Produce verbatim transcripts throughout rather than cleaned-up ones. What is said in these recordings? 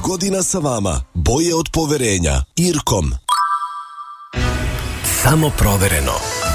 godina sa vama. Boje od poverenja. Irkom. Samo provereno.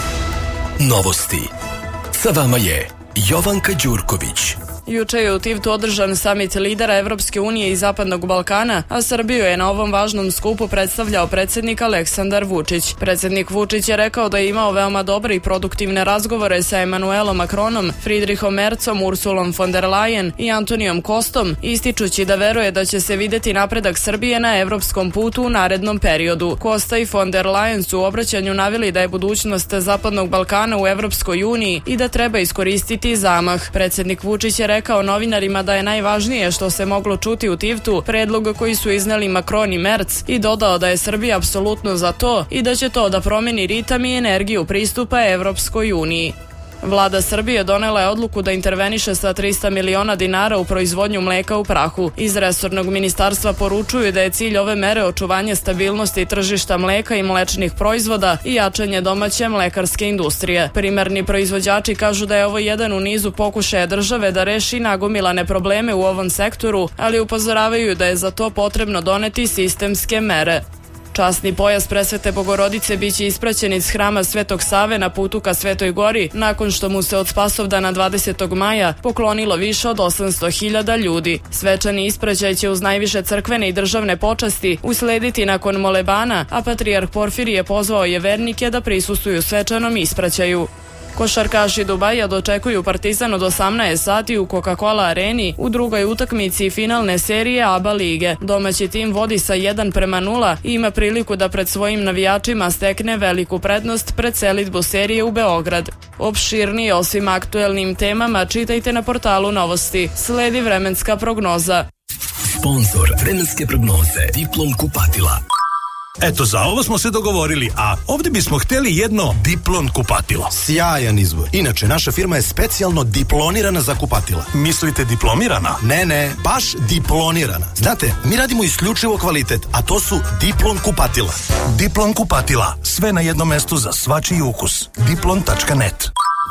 Novosti. Sa vama je Jovanka Đurković. Juče je u Tivtu održan samit lidera Evropske unije i Zapadnog Balkana, a Srbiju je na ovom važnom skupu predstavljao predsjednik Aleksandar Vučić. Predsjednik Vučić je rekao da je imao veoma dobre i produktivne razgovore sa Emanuelom Macronom, Friedrichom Merzom, Ursulom von der Leyen i Antonijom Kostom, ističući da veruje da će se videti napredak Srbije na evropskom putu u narednom periodu. Kosta i von der Leyen su u obraćanju naveli da je budućnost Zapadnog Balkana u Evropskoj uniji i da treba iskoristiti zamah. Predsjednik Vučić je rekao novinarima da je najvažnije što se moglo čuti u Tivtu predlog koji su izneli Macron i Merz i dodao da je Srbija apsolutno za to i da će to da promeni ritam i energiju pristupa Evropskoj uniji. Vlada Srbije donela je odluku da interveniše sa trista miliona dinara u proizvodnju mleka u prahu. Iz resornog ministarstva poručuju da je cilj ove mere očuvanje stabilnosti tržišta mleka i mlečnih proizvoda i jačanje domaće mlekarske industrije. Primarni proizvođači kažu da je ovo jedan u nizu pokušaja države da reši nagomilane probleme u ovom sektoru, ali upozoravaju da je za to potrebno doneti sistemske mere. Časni pojas Presvete Bogorodice biće ispraćen iz hrama Svetog Save na putu ka Svetoj Gori, nakon što mu se od Spasovdana dvadesetog maja poklonilo više od osamsto hiljada ljudi. Svečani ispraćaj će uz najviše crkvene i državne počasti uslediti nakon molebana, a patrijarh Porfirije pozvao je vernike da prisustvuju svečanom ispraćaju. Košarkaši Dubaja dočekuju Partizan od osamnaest sati u Coca-Cola areni u drugoj utakmici finalne serije A B A lige. Domaći tim vodi sa jedan prema nula i ima priliku da pred svojim navijačima stekne veliku prednost pred selidbu serije u Beograd. Opširnije o svim aktuelnim temama čitajte na portalu Novosti. Sledi vremenska prognoza. Sponzor vremenske prognoze Diplom kupatila. Eto, za ovo smo se dogovorili, a ovdje bismo htjeli jedno Diplon kupatilo. Sjajan izbor. Inače, naša firma je specijalno diplonirana za kupatila. Mislite diplomirana? Ne, ne, baš diplonirana. Znate, mi radimo isključivo kvalitet, a to su Diplon kupatila. Diplon kupatila, sve na jednom mestu za svačiji ukus. diplon tačka net.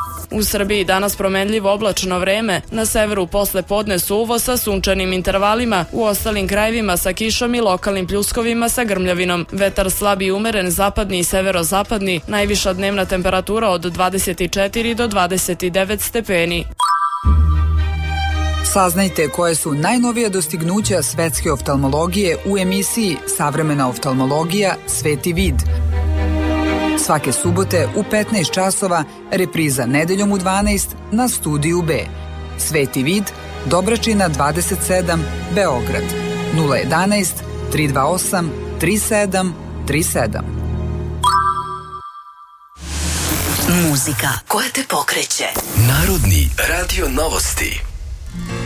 U Srbiji danas promenljivo oblačno vreme, na severu posle podne suvo sa sunčanim intervalima, u ostalim krajevima sa kišom i lokalnim pljuskovima sa grmljavinom. Vetar slab i umeren, zapadni i severozapadni, najviša dnevna temperatura od dvadeset četiri do dvadeset devet stepeni. Saznajte koje su najnovija dostignuća svetske oftalmologije u emisiji Savremena oftalmologija Sveti vid. Svake subote u petnaest časova, repriza nedeljom u dvanaest na Studiju B. Sveti vid, Dobračina dvadeset sedam, Beograd. nula jedanaest, tri dva osam, tri sedam tri sedam. Muzika koja te pokreće. Narodni radio novosti.